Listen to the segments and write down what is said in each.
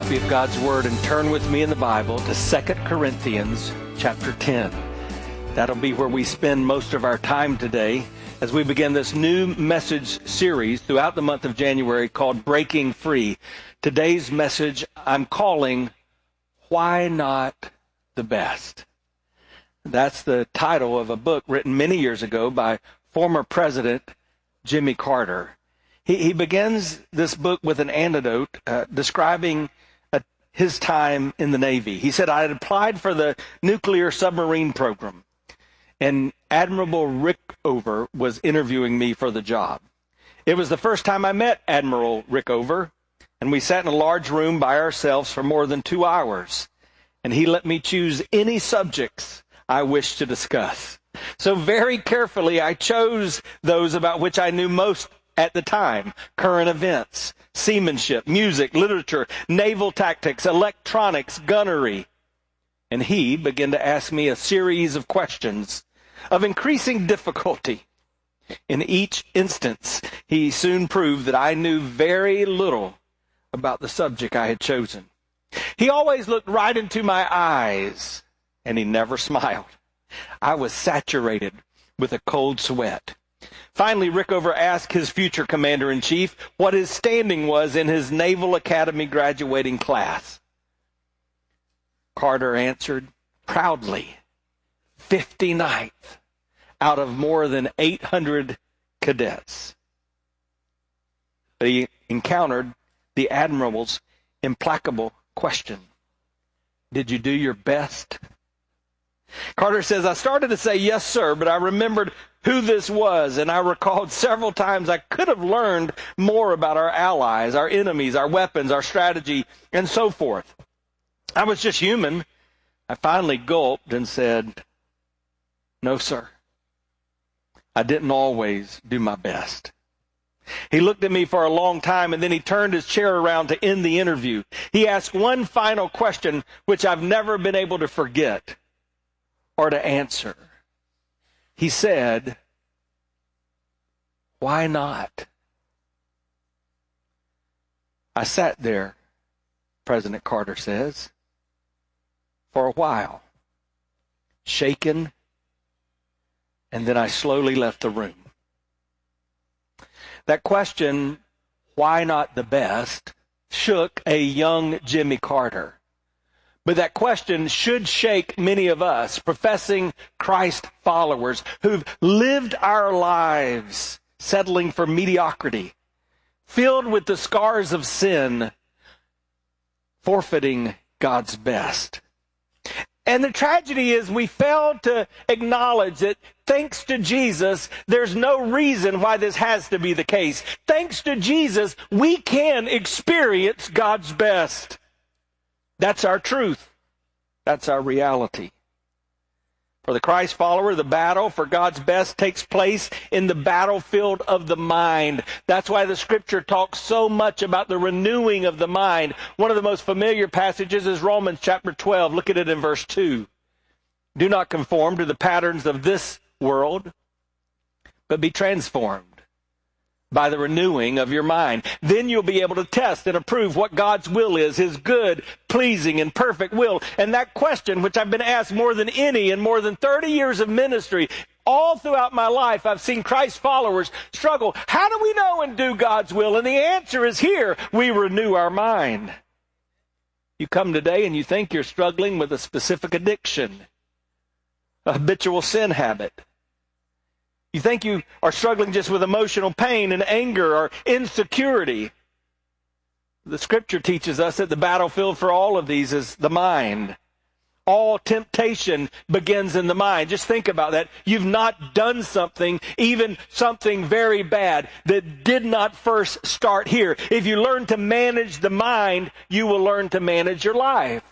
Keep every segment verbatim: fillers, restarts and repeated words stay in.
copy of God's Word and turn with me in the Bible to Second Corinthians chapter ten. That'll be where we spend most of our time today as we begin this new message series throughout the month of January called Breaking Free. Today's message I'm calling, Why Not the Best? That's the title of a book written many years ago by former President Jimmy Carter. He, he begins this book with an anecdote uh, describing uh, his time in the Navy. He said, I had applied for the nuclear submarine program, and Admiral Rickover was interviewing me for the job. It was the first time I met Admiral Rickover, and we sat in a large room by ourselves for more than two hours, and he let me choose any subjects I wished to discuss. So very carefully, I chose those about which I knew most at the time: current events, seamanship, music, literature, naval tactics, electronics, gunnery. And he began to ask me a series of questions of increasing difficulty. In each instance, he soon proved that I knew very little about the subject I had chosen. He always looked right into my eyes, and he never smiled. I was saturated with a cold sweat. Finally, Rickover asked his future commander-in-chief what his standing was in his Naval Academy graduating class. Carter answered proudly, fifty-ninth out of more than eight hundred cadets. But he encountered the admiral's implacable question: did you do your best? Carter says, I started to say yes, sir, but I remembered who this was, and I recalled several times I could have learned more about our allies, our enemies, our weapons, our strategy, and so forth. I was just human. I finally gulped and said, no, sir. I didn't always do my best. He looked at me for a long time, and then he turned his chair around to end the interview. He asked one final question, which I've never been able to forget or to answer. He said, why not? I sat there, President Carter says, for a while, shaken, and then I slowly left the room. That question, why not the best, shook a young Jimmy Carter. But that question should shake many of us, professing Christ followers, who've lived our lives settling for mediocrity, filled with the scars of sin, forfeiting God's best. And the tragedy is we fail to acknowledge that thanks to Jesus, there's no reason why this has to be the case. Thanks to Jesus, we can experience God's best. That's our truth. That's our reality. For the Christ follower, the battle for God's best takes place in the battlefield of the mind. That's why the Scripture talks so much about the renewing of the mind. One of the most familiar passages is Romans chapter twelve. Look at it in verse two. Do not conform to the patterns of this world, but be transformed by the renewing of your mind. Then you'll be able to test and approve what God's will is, His good, pleasing, and perfect will. And that question, which I've been asked more than any in more than thirty years of ministry, all throughout my life, I've seen Christ followers struggle. How do we know and do God's will? And the answer is here. We renew our mind. You come today and you think you're struggling with a specific addiction, a habitual sin habit. You think you are struggling just with emotional pain and anger or insecurity. The Scripture teaches us that the battlefield for all of these is the mind. All temptation begins in the mind. Just think about that. You've not done something, even something very bad, that did not first start here. If you learn to manage the mind, you will learn to manage your life.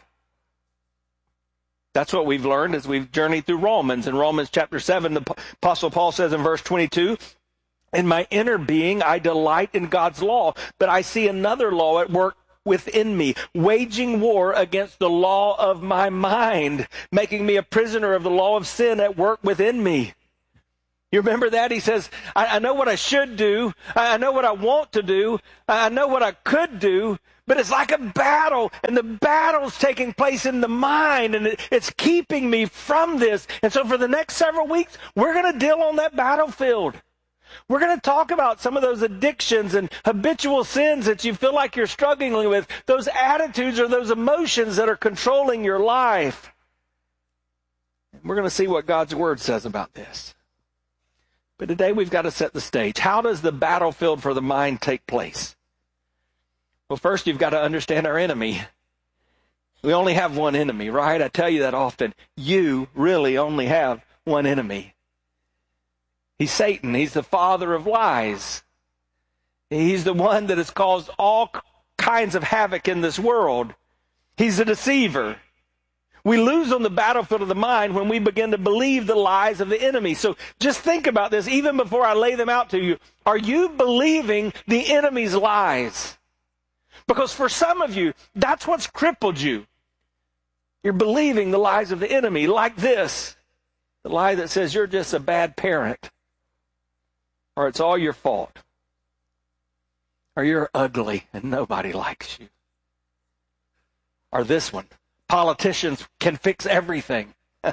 That's what we've learned as we've journeyed through Romans. In Romans chapter seven, the Apostle Paul says in verse twenty-two, in my inner being, I delight in God's law, but I see another law at work within me, waging war against the law of my mind, making me a prisoner of the law of sin at work within me. You remember that? He says, I, I know what I should do. I, I know what I want to do. I, I know what I could do. But it's like a battle, and the battle's taking place in the mind, and it, it's keeping me from this. And so for the next several weeks, we're going to deal on that battlefield. We're going to talk about some of those addictions and habitual sins that you feel like you're struggling with, those attitudes or those emotions that are controlling your life. We're going to see what God's Word says about this. But today we've got to set the stage. How does the battlefield for the mind take place? Well, first you've got to understand our enemy. We only have one enemy, right? I tell you that often. You really only have one enemy. He's Satan. He's the father of lies. He's the one that has caused all kinds of havoc in this world. He's a deceiver. We lose on the battlefield of the mind when we begin to believe the lies of the enemy. So just think about this even before I lay them out to you. Are you believing the enemy's lies? Because for some of you, that's what's crippled you. You're believing the lies of the enemy, like this. The lie that says you're just a bad parent. Or it's all your fault. Or you're ugly and nobody likes you. Or this one. Politicians can fix everything.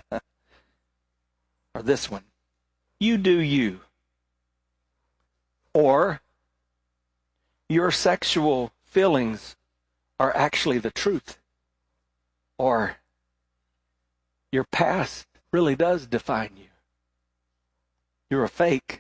Or this one. You do you. Or your sexual feelings are actually the truth. Or your past really does define you. You're a fake.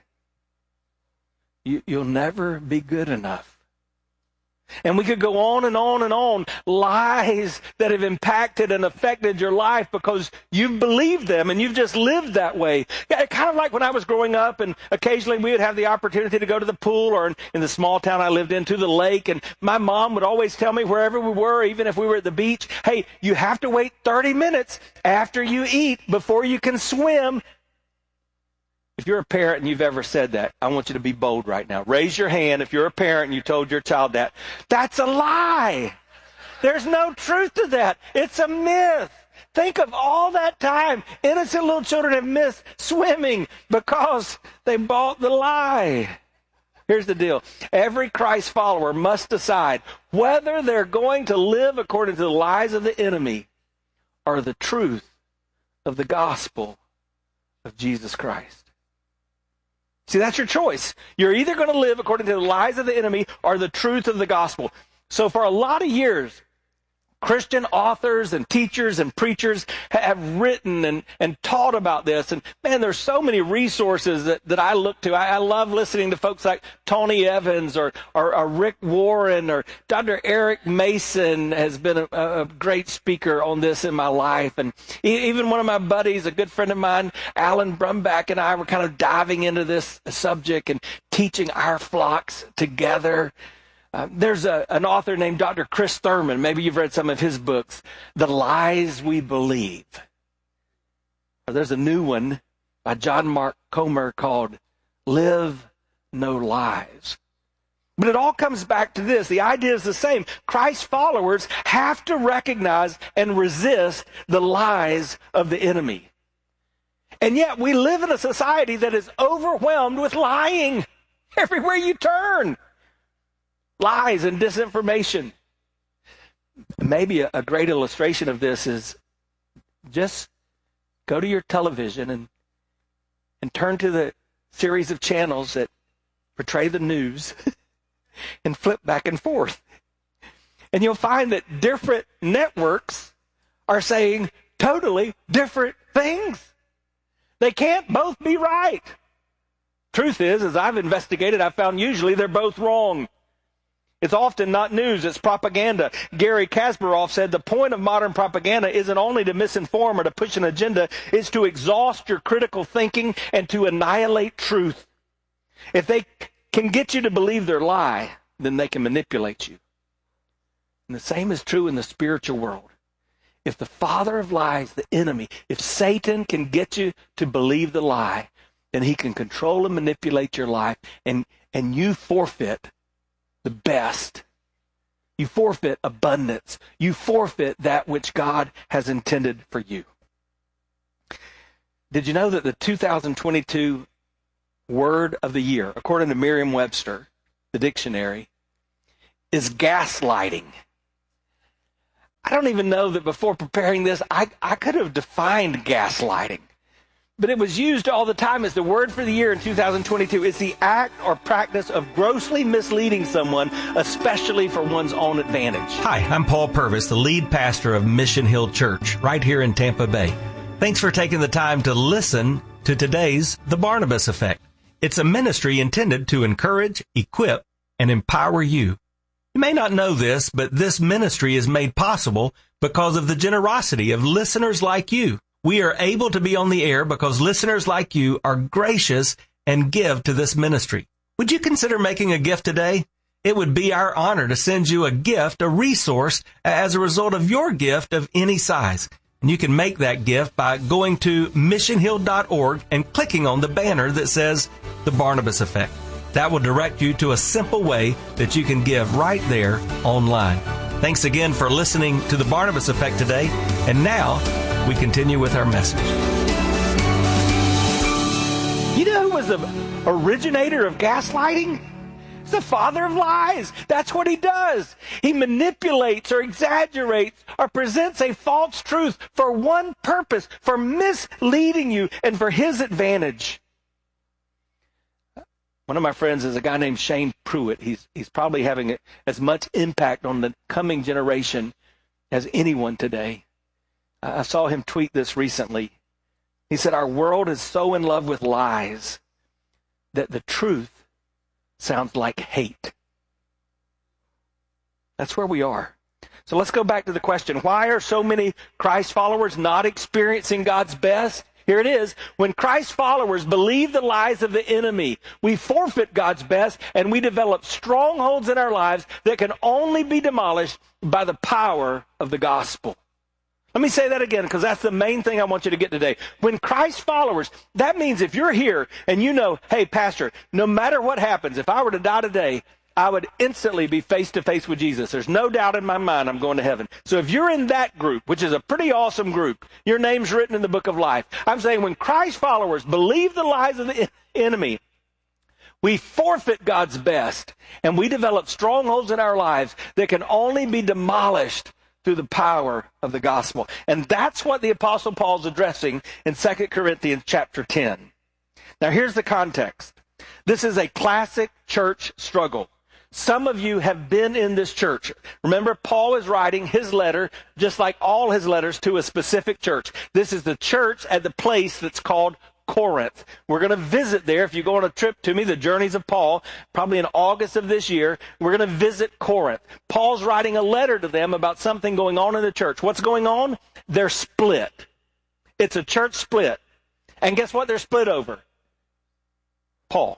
You, you'll never be good enough. And we could go on and on and on. Lies that have impacted and affected your life because you've believed them and you've just lived that way. Yeah, kind of like when I was growing up, and occasionally we would have the opportunity to go to the pool, or in, in the small town I lived in, to the lake. And my mom would always tell me wherever we were, even if we were at the beach, hey, you have to wait thirty minutes after you eat before you can swim. If you're a parent and you've ever said that, I want you to be bold right now. Raise your hand if you're a parent and you told your child that. That's a lie. There's no truth to that. It's a myth. Think of all that time innocent little children have missed swimming because they bought the lie. Here's the deal. Every Christ follower must decide whether they're going to live according to the lies of the enemy or the truth of the gospel of Jesus Christ. See, that's your choice. You're either going to live according to the lies of the enemy or the truth of the gospel. So for a lot of years, Christian authors and teachers and preachers have written and, and taught about this. And man, there's so many resources that, that I look to. I, I love listening to folks like Tony Evans or, or, or Rick Warren, or Doctor Eric Mason has been a, a great speaker on this in my life. And even one of my buddies, a good friend of mine, Alan Brumback, and I were kind of diving into this subject and teaching our flocks together. Uh, there's a, an author named Doctor Chris Thurman. Maybe you've read some of his books, The Lies We Believe. Or there's a new one by John Mark Comer called Live No Lies. But it all comes back to this. The idea is the same. Christ's followers have to recognize and resist the lies of the enemy. And yet we live in a society that is overwhelmed with lying everywhere you turn. Lies and disinformation. Maybe a, a great illustration of this is just go to your television and and turn to the series of channels that portray the news and flip back and forth. And you'll find that different networks are saying totally different things. They can't both be right. Truth is, as I've investigated, I've found usually they're both wrong. It's often not news, it's propaganda. Gary Kasparov said the point of modern propaganda isn't only to misinform or to push an agenda, it's to exhaust your critical thinking and to annihilate truth. If they can get you to believe their lie, then they can manipulate you. And the same is true in the spiritual world. If the father of lies, the enemy, if Satan can get you to believe the lie, then he can control and manipulate your life, and, and you forfeit the best. You forfeit abundance. You forfeit that which God has intended for you. Did you know that the two thousand twenty-two word of the year, according to Merriam-Webster, the dictionary, is gaslighting. I don't even know that before preparing this, I, I could have defined gaslighting. But it was used all the time as the word for the year in two thousand twenty-two. It's the act or practice of grossly misleading someone, especially for one's own advantage. Hi, I'm Paul Purvis, the lead pastor of Mission Hill Church, right here in Tampa Bay. Thanks for taking the time to listen to today's The Barnabas Effect. It's a ministry intended to encourage, equip, and empower you. You may not know this, but this ministry is made possible because of the generosity of listeners like you. We are able to be on the air because listeners like you are gracious and give to this ministry. Would you consider making a gift today? It would be our honor to send you a gift, a resource, as a result of your gift of any size. And you can make that gift by going to mission hill dot org and clicking on the banner that says The Barnabas Effect. That will direct you to a simple way that you can give right there online. Thanks again for listening to The Barnabas Effect today. And now, we continue with our message. You know who was the originator of gaslighting? It's the father of lies. That's what he does. He manipulates or exaggerates or presents a false truth for one purpose, for misleading you and for his advantage. One of my friends is a guy named Shane Pruitt. He's, he's probably having as much impact on the coming generation as anyone today. I saw him tweet this recently. He said, our world is so in love with lies that the truth sounds like hate. That's where we are. So let's go back to the question. Why are so many Christ followers not experiencing God's best? Here it is. When Christ followers believe the lies of the enemy, we forfeit God's best and we develop strongholds in our lives that can only be demolished by the power of the gospel. Let me say that again, because that's the main thing I want you to get today. When Christ followers, that means if you're here and you know, hey, pastor, no matter what happens, if I were to die today, I would instantly be face to face with Jesus. There's no doubt in my mind I'm going to heaven. So if you're in that group, which is a pretty awesome group, your name's written in the book of life. I'm saying when Christ followers believe the lies of the enemy, we forfeit God's best and we develop strongholds in our lives that can only be demolished through the power of the gospel. And that's what the Apostle Paul's addressing in Second Corinthians chapter ten. Now here's the context. This is a classic church struggle. Some of you have been in this church. Remember, Paul is writing his letter, just like all his letters, to a specific church. This is the church at the place that's called Corinth. We're going to visit there. If you go on a trip to me, the Journeys of Paul, probably in August of this year, we're going to visit Corinth. Paul's writing a letter to them about something going on in the church. What's going on? They're split. It's a church split. And guess what they're split over? Paul.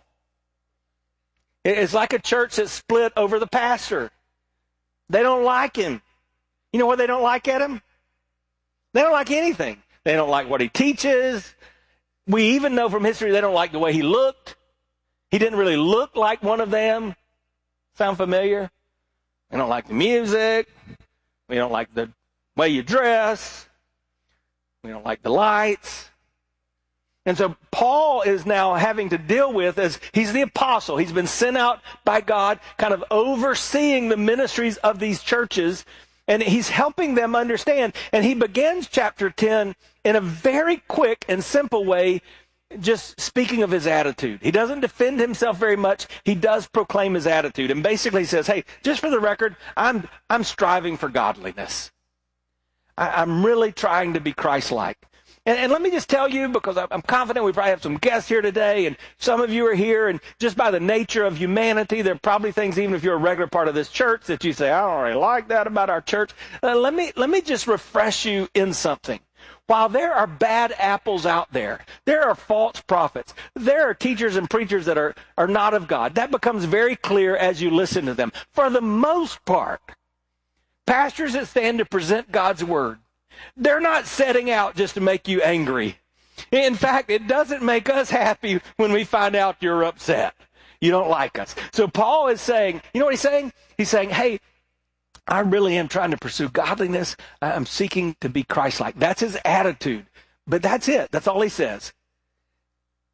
It's like a church that's split over the pastor. They don't like him. You know what they don't like at him? They don't like anything. They don't like what he teaches. We even know from history they don't like the way he looked. He didn't really look like one of them. Sound familiar? They don't like the music. We don't like the way you dress. We don't like the lights. And so Paul is now having to deal with, as he's the apostle, he's been sent out by God, kind of overseeing the ministries of these churches, and he's helping them understand. And he begins chapter ten in a very quick and simple way, just speaking of his attitude. He doesn't defend himself very much. He does proclaim his attitude. And basically says, hey, just for the record, I'm, I'm striving for godliness. I, I'm really trying to be Christ-like. And, and let me just tell you, because I'm confident we probably have some guests here today, and some of you are here, and just by the nature of humanity, there are probably things, even if you're a regular part of this church, that you say, I don't really like that about our church. Uh, let me, let me just refresh you in something. While there are bad apples out there, there are false prophets, there are teachers and preachers that are, are not of God. That becomes very clear as you listen to them. For the most part, pastors that stand to present God's word, they're not setting out just to make you angry. In fact, it doesn't make us happy when we find out you're upset. You don't like us. So Paul is saying, you know what he's saying? He's saying, hey, I really am trying to pursue godliness. I'm seeking to be Christ-like. That's his attitude. But that's it. That's all he says.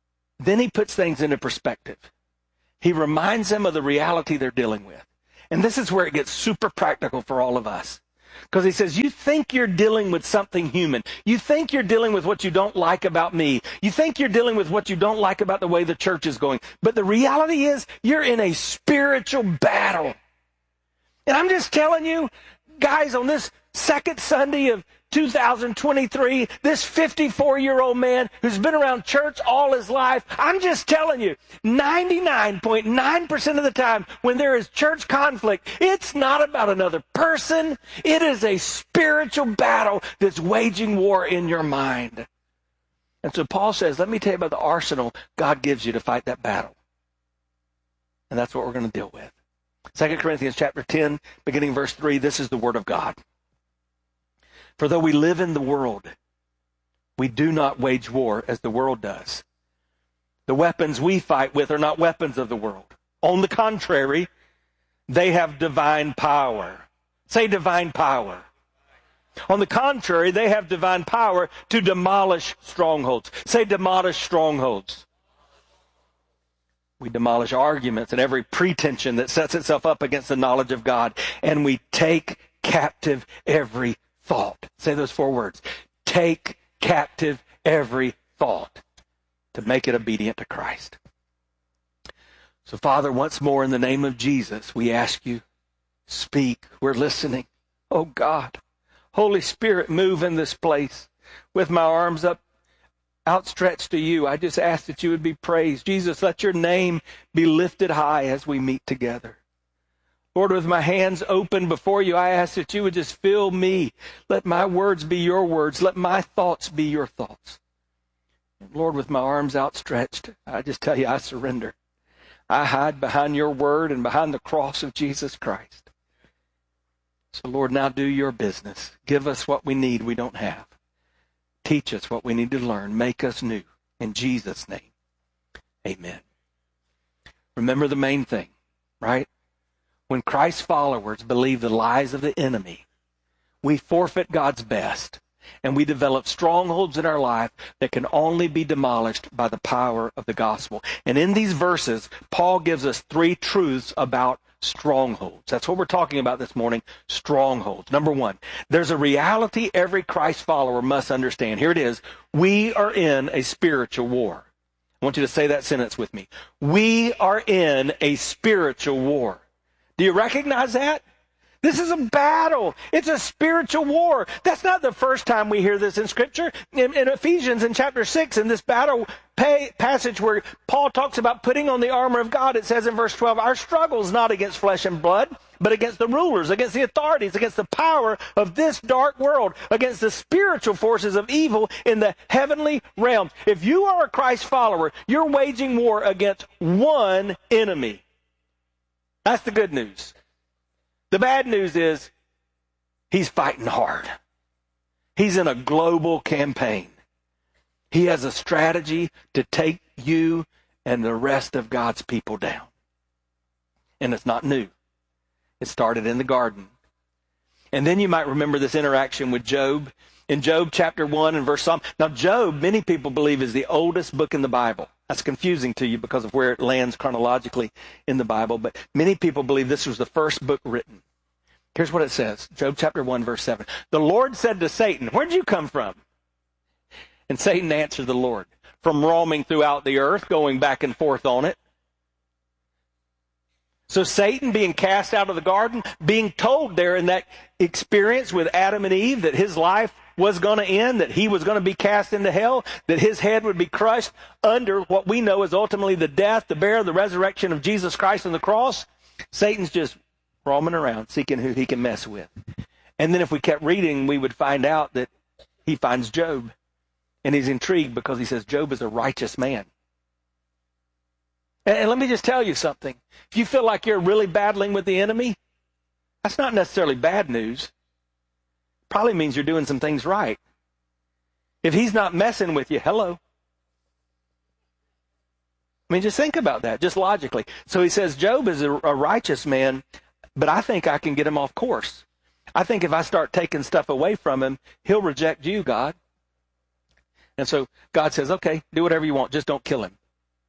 then he puts things into perspective. He reminds them of the reality they're dealing with. And this is where it gets super practical for all of us. Because he says, you think you're dealing with something human. You think you're dealing with what you don't like about me. You think you're dealing with what you don't like about the way the church is going. But the reality is, you're in a spiritual battle. And I'm just telling you, guys, on this second Sunday of two thousand twenty-three, this fifty-four-year-old man who's been around church all his life, I'm just telling you, ninety-nine point nine percent of the time when there is church conflict, it's not about another person. It is a spiritual battle that's waging war in your mind. And so Paul says, let me tell you about the arsenal God gives you to fight that battle. And that's what we're going to deal with. Second Corinthians chapter ten, beginning verse three, this is the word of God. For though we live in the world, we do not wage war as the world does. The weapons we fight with are not weapons of the world. On the contrary, they have divine power. Say divine power. On the contrary, they have divine power to demolish strongholds. Say demolish strongholds. We demolish arguments and every pretension that sets itself up against the knowledge of God. And we take captive every thought. Say those four words. Take captive every thought to make it obedient to Christ. So, Father, once more in the name of Jesus, we ask you, speak. We're listening. Oh, God. Holy Spirit, move in this place. With my arms up, outstretched to you, I just ask that you would be praised. Jesus, let your name be lifted high as we meet together. Lord, with my hands open before you, I ask that you would just fill me. Let my words be your words. Let my thoughts be your thoughts. Lord, with my arms outstretched, I just tell you, I surrender. I hide behind your word and behind the cross of Jesus Christ. So, Lord, now do your business. Give us what we need we don't have. Teach us what we need to learn. Make us new. In Jesus' name, amen. Remember the main thing, right? When Christ's followers believe the lies of the enemy, we forfeit God's best, and we develop strongholds in our life that can only be demolished by the power of the gospel. And in these verses, Paul gives us three truths about strongholds. That's what we're talking about this morning, strongholds. Number one, there's a reality every Christ follower must understand. Here it is. We are in a spiritual war. I want you to say that sentence with me. We are in a spiritual war. Do you recognize that? This is a battle. It's a spiritual war. That's not the first time we hear this in Scripture. In, in Ephesians in chapter six, in this battle pay, passage where Paul talks about putting on the armor of God, it says in verse twelve, our struggle is not against flesh and blood, but against the rulers, against the authorities, against the power of this dark world, against the spiritual forces of evil in the heavenly realms. If you are a Christ follower, you're waging war against one enemy. That's the good news. The bad news is he's fighting hard. He's in a global campaign. He has a strategy to take you and the rest of God's people down. And it's not new. It started in the garden. And then you might remember this interaction with Job. In Job chapter one and verse some. Now Job, many people believe, is the oldest book in the Bible. That's confusing to you because of where it lands chronologically in the Bible. But many people believe this was the first book written. Here's what it says. Job chapter one, verse seven. The Lord said to Satan, where'd you come from? And Satan answered the Lord, from roaming throughout the earth, going back and forth on it. So Satan being cast out of the garden, being told there in that experience with Adam and Eve that his life was going to end, that he was going to be cast into hell, that his head would be crushed under what we know is ultimately the death, the burial, the resurrection of Jesus Christ on the cross. Satan's just roaming around, seeking who he can mess with. And then if we kept reading, we would find out that he finds Job. And he's intrigued because he says, Job is a righteous man. And, and let me just tell you something. If you feel like you're really battling with the enemy, that's not necessarily bad news. Probably means you're doing some things right. If he's not messing with you, hello. I mean, just think about that, just logically. So he says, Job is a, a righteous man, but I think I can get him off course. I think if I start taking stuff away from him, he'll reject you, God. And so God says, okay, do whatever you want, just don't kill him.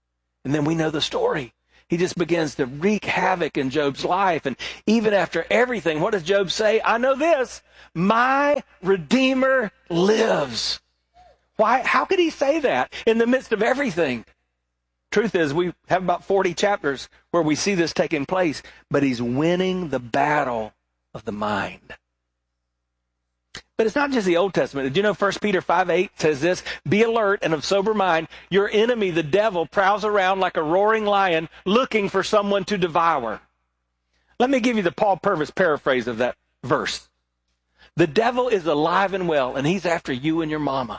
And then we know the story. He just begins to wreak havoc in Job's life. And even after everything, what does Job say? I know this, my Redeemer lives. Why? How could he say that in the midst of everything? Truth is, we have about forty chapters where we see this taking place, but he's winning the battle of the mind. But it's not just the Old Testament. Did you know First Peter five eight says this? Be alert and of sober mind. Your enemy, the devil, prowls around like a roaring lion looking for someone to devour. Let me give you the Paul Purvis paraphrase of that verse. The devil is alive and well, and he's after you and your mama.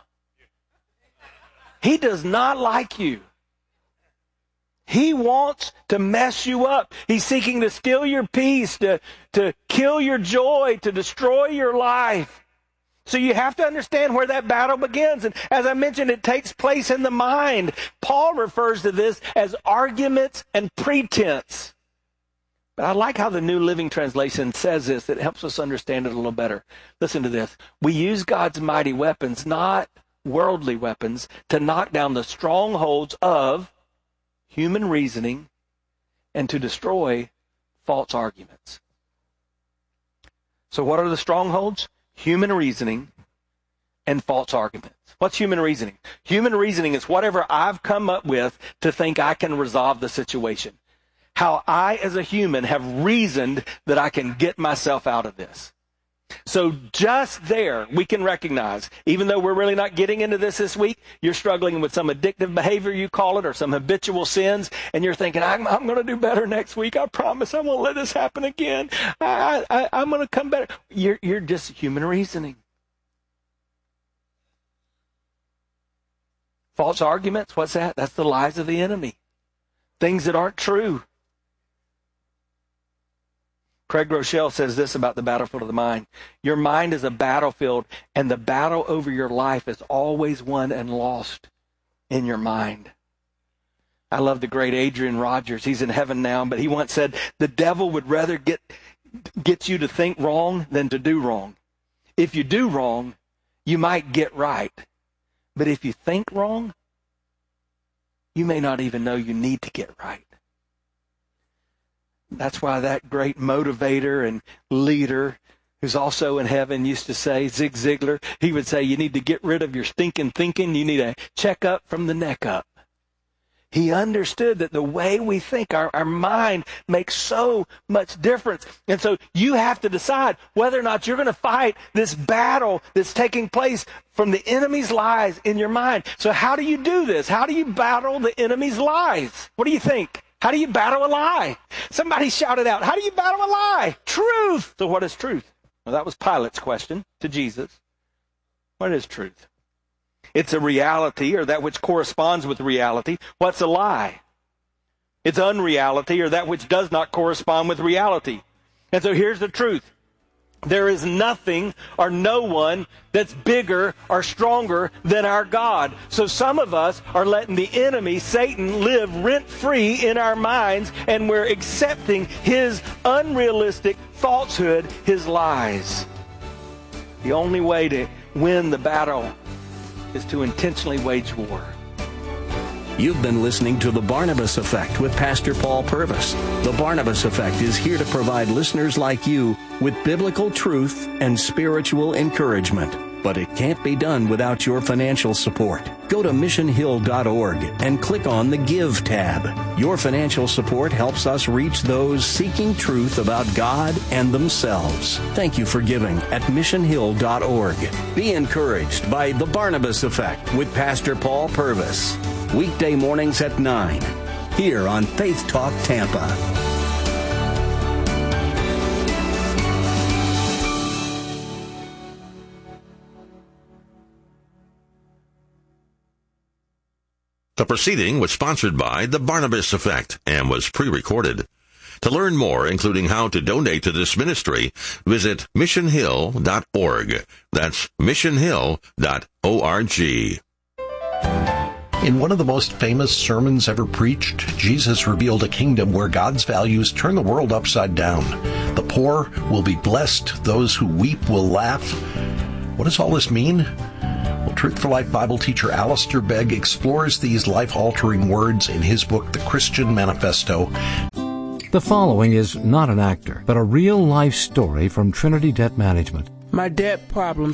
He does not like you. He wants to mess you up. He's seeking to steal your peace, to, to kill your joy, to destroy your life. So you have to understand where that battle begins. And as I mentioned, it takes place in the mind. Paul refers to this as arguments and pretense. But I like how the New Living Translation says this. It helps us understand it a little better. Listen to this. We use God's mighty weapons, not worldly weapons, to knock down the strongholds of human reasoning and to destroy false arguments. So what are the strongholds? Human reasoning and false arguments. What's human reasoning? Human reasoning is whatever I've come up with to think I can resolve the situation. How I as a human have reasoned that I can get myself out of this. So just there, we can recognize, even though we're really not getting into this this week, you're struggling with some addictive behavior, you call it, or some habitual sins, and you're thinking, I'm, I'm going to do better next week. I promise I won't let this happen again. I, I, I'm going to come better. You're, you're just human reasoning. False arguments, what's that? That's the lies of the enemy. Things that aren't true. Craig Rochelle says this about the battlefield of the mind. Your mind is a battlefield, and the battle over your life is always won and lost in your mind. I love the great Adrian Rogers. He's in heaven now, but he once said, the devil would rather get, get you to think wrong than to do wrong. If you do wrong, you might get right. But if you think wrong, you may not even know you need to get right. That's why that great motivator and leader who's also in heaven used to say, Zig Ziglar, he would say, you need to get rid of your stinking thinking. You need a checkup from the neck up. He understood that the way we think, our, our mind makes so much difference. And so you have to decide whether or not you're going to fight this battle that's taking place from the enemy's lies in your mind. So how do you do this? How do you battle the enemy's lies? What do you think? How do you battle a lie? Somebody shouted out, how do you battle a lie? Truth. So what is truth? Well, that was Pilate's question to Jesus. What is truth? It's a reality, or that which corresponds with reality. What's a lie? It's unreality, or that which does not correspond with reality. And so here's the truth. There is nothing or no one that's bigger or stronger than our God. So some of us are letting the enemy, Satan, live rent-free in our minds, and we're accepting his unrealistic falsehood, his lies. The only way to win the battle is to intentionally wage war. You've been listening to The Barnabas Effect with Pastor Paul Purvis. The Barnabas Effect is here to provide listeners like you with biblical truth and spiritual encouragement. But it can't be done without your financial support. Go to mission hill dot org and click on the Give tab. Your financial support helps us reach those seeking truth about God and themselves. Thank you for giving at mission hill dot org. Be encouraged by The Barnabas Effect with Pastor Paul Purvis. Weekday mornings at nine, here on Faith Talk Tampa. The proceeding was sponsored by The Barnabas Effect and was pre-recorded. To learn more, including how to donate to this ministry, visit mission hill dot org. That's mission hill dot org. In one of the most famous sermons ever preached, Jesus revealed a kingdom where God's values turn the world upside down. The poor will be blessed, those who weep will laugh. What does all this mean? Well, Truth for Life Bible teacher Alistair Begg explores these life-altering words in his book, The Christian Manifesto. The following is not an actor, but a real-life story from Trinity Debt Management. My debt problems